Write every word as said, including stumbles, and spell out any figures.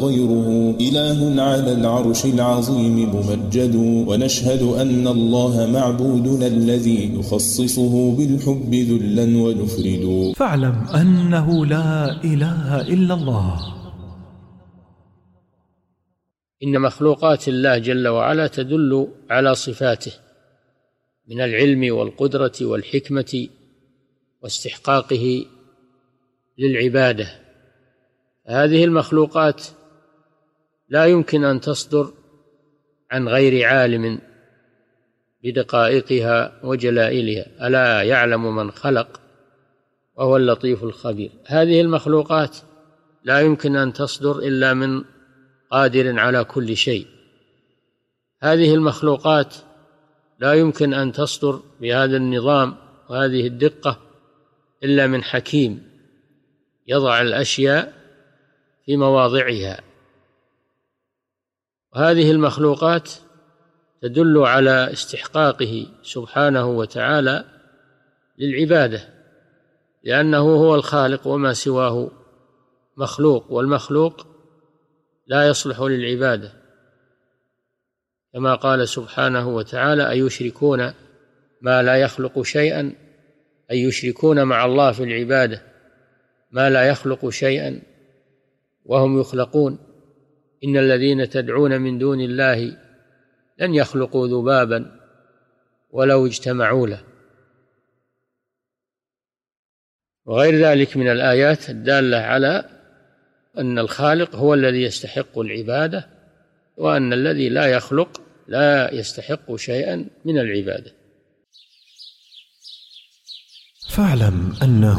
غيره إله على العرش العظيم ممجد، ونشهد أن الله معبودنا الذي نخصصه بالحب ذلا ونفرد. فاعلم أنه لا إله إلا الله. إن مخلوقات الله جل وعلا تدل على صفاته من العلم والقدرة والحكمة واستحقاقه للعبادة. هذه المخلوقات لا يمكن أن تصدر عن غير عالم بدقائقها وجلائلها. ألا يعلم من خلق وهو اللطيف الخبير. هذه المخلوقات لا يمكن أن تصدر إلا من قادر على كل شيء. هذه المخلوقات لا يمكن أن تصدر بهذا النظام وهذه الدقة إلا من حكيم يضع الأشياء في مواضعها. وهذه المخلوقات تدل على استحقاقه سبحانه وتعالى للعبادة، لأنه هو الخالق وما سواه مخلوق، والمخلوق لا يصلح للعبادة، كما قال سبحانه وتعالى: أيشركون ما لا يخلق شيئا أي يشركون مع الله في العبادة ما لا يخلق شيئا وهم يخلقون. إن الذين تدعون من دون الله لن يخلقوا ذبابا ولو اجتمعوا له. وغير ذلك من الآيات الدالة على أن الخالق هو الذي يستحق العبادة، وأن الذي لا يخلق لا يستحق شيئا من العبادة. فاعلم أنه